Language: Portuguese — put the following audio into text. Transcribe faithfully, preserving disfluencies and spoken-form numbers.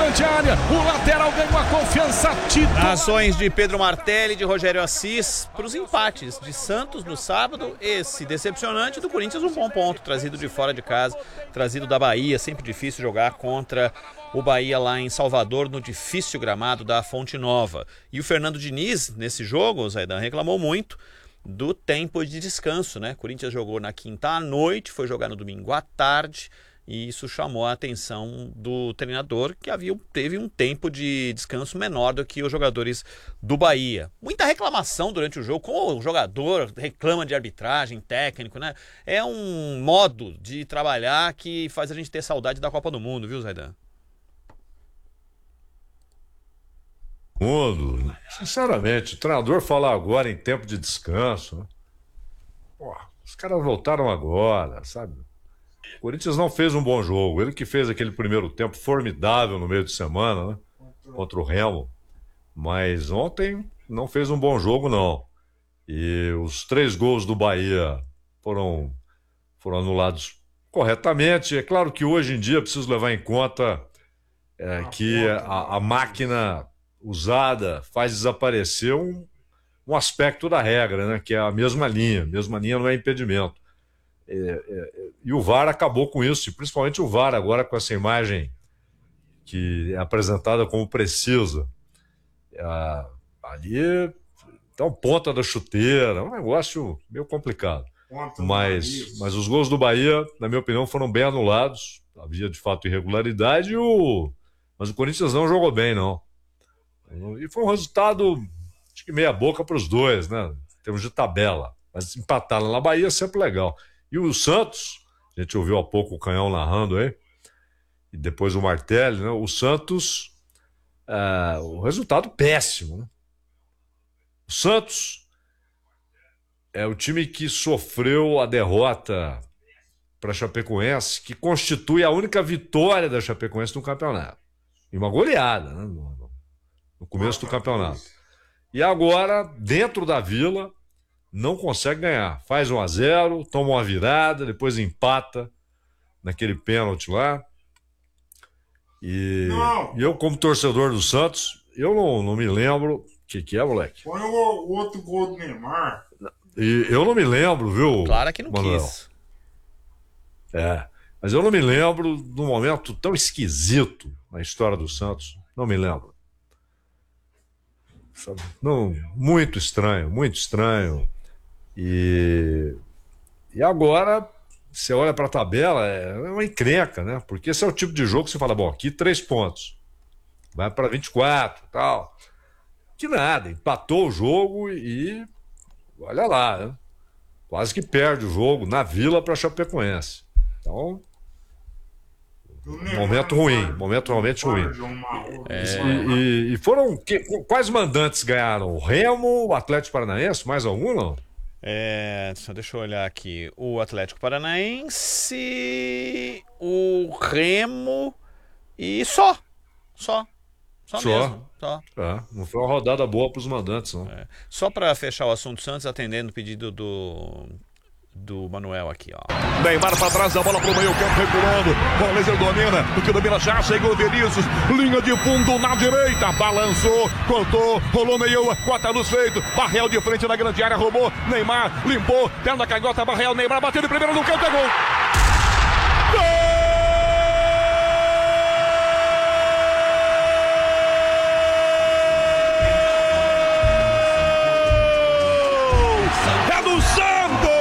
grande área, o lateral ganha uma confiança titular. Ações de Pedro Martelli, de Rogério Assis, para os empates de Santos no sábado, esse decepcionante do Corinthians, um bom ponto, trazido de fora de casa, trazido da Bahia, sempre difícil jogar contra o Bahia lá em Salvador, no difícil gramado da Fonte Nova. E o Fernando Diniz, nesse jogo, o Zaidan reclamou muito do tempo de descanso, né? O Corinthians jogou na quinta à noite, foi jogar no domingo à tarde, e isso chamou a atenção do treinador, que havia, teve um tempo de descanso menor do que os jogadores do Bahia. Muita reclamação durante o jogo, como o jogador reclama de arbitragem, técnico, né? É um modo de trabalhar que faz a gente ter saudade da Copa do Mundo, viu, Zaidan? Mundo, sinceramente, o treinador falar agora em tempo de descanso, né? Pô, os caras voltaram agora, sabe? O Corinthians não fez um bom jogo, ele que fez aquele primeiro tempo formidável no meio de semana, né? Contra o Remo, mas ontem não fez um bom jogo, não. E os três gols do Bahia foram, foram anulados corretamente. É claro que hoje em dia preciso levar em conta é, que a, a máquina usada faz desaparecer um, um aspecto da regra, né? Que é a mesma linha. A mesma linha não é impedimento. É, é, e o V A R acabou com isso, e principalmente o V A R agora com essa imagem que é apresentada como precisa. É, ali, então, ponta da chuteira, é um negócio meio complicado. Mas, mas os gols do Bahia, na minha opinião, foram bem anulados. Havia, de fato, irregularidade, e o... mas o Corinthians não jogou bem, não. E foi um resultado, acho que meia boca para os dois, né? Em termos de tabela. Mas empatar lá na Bahia é sempre legal. E o Santos, a gente ouviu há pouco o Canhão narrando aí, e depois o Martelli, né? O Santos, é, o resultado péssimo, né? O Santos é o time que sofreu a derrota para a Chapecoense, que constitui a única vitória da Chapecoense no campeonato. E uma goleada, né? No, no começo do campeonato. E agora, dentro da Vila, não consegue ganhar. Faz um a zero, toma uma virada, depois empata naquele pênalti lá. E, e eu, como torcedor do Santos, eu não, não me lembro... O que, que é, moleque? Põe o outro gol do Neymar. E eu não me lembro, viu, Claro que não Manuel? quis. É, mas eu não me lembro de um momento tão esquisito na história do Santos. Não me lembro. Sabe? Não, muito estranho, muito estranho. E, e agora, você olha para a tabela, é uma encrenca, né? Porque esse é o tipo de jogo que você fala, bom, aqui três pontos, vai para vinte e quatro e tal. Que nada, empatou o jogo e olha lá, né? Quase que perde o jogo na Vila para Chapecoense. Então, momento ruim, momento realmente ruim. É. E, e, e foram, que, quais mandantes ganharam? O Remo, o Atlético Paranaense, mais algum, não? É, só deixa eu olhar aqui. O Atlético Paranaense, o Remo e só. Só. Só, Só. mesmo. Só. É, não foi uma rodada boa para os mandantes, não. É. Só para fechar o assunto Santos, atendendo o pedido do, do Manuel aqui, ó. Neymar para trás, a bola pro meio campo, recuando. Fortaleza domina, o que domina já, chegou o Vinícius. Linha de fundo na direita, balançou, cortou, rolou meio, quarta luz feito. Barreal de frente na grande área, roubou. Neymar limpou, perna canhota, Barreal, Neymar bateu de primeira no canto, é gol. Gol! É do Santos!